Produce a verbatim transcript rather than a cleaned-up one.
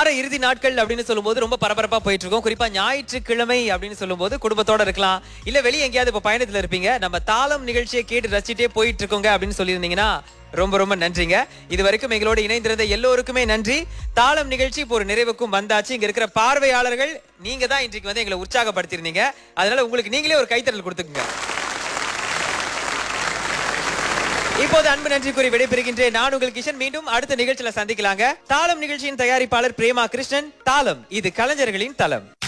வார இறுதி நாட்கள் அப்படின்னு சொல்லும்போது ரொம்ப பரபரப்பா போயிட்டு இருக்கோம். குறிப்பா ஞாயிற்றுக்கிழமை அப்படின்னு சொல்லும்போது குடும்பத்தோட இருக்கலாம், இல்ல வெளியே எங்கேயாவது இப்ப பயணத்துல இருப்பீங்க. நம்ம தாளம் நிகழ்ச்சியை கேட்டு ரசிச்சுட்டே போயிட்டு இருக்கோங்க அப்படின்னு சொல்லியிருந்தீங்கன்னா ரொம்ப ரொம்ப நன்றிங்க. இது வரைக்கும் எங்களோட இணைந்திருந்த எல்லோருக்குமே நன்றி. தாளம் நிகழ்ச்சி இப்போ ஒரு நிறைவுக்கும் வந்தாச்சு. இங்க இருக்கிற பார்வையாளர்கள் நீங்க தான் இன்றைக்கு வந்து எங்களை உற்சாகப்படுத்திருந்தீங்க. அதனால உங்களுக்கு நீங்களே ஒரு கைத்தறல் கொடுத்துக்குங்க. இப்போது அன்பு நன்றி கூறி விடைபெறுகின்றேன். நான் உங்கள் கிஷன். மீண்டும் அடுத்த நிகழ்ச்சியில சந்திக்கலாங்க. தாளம் நிகழ்ச்சியின் தயாரிப்பாளர் பிரேமா கிருஷ்ணன். தாளம், இது கலைஞர்களின் தளம்.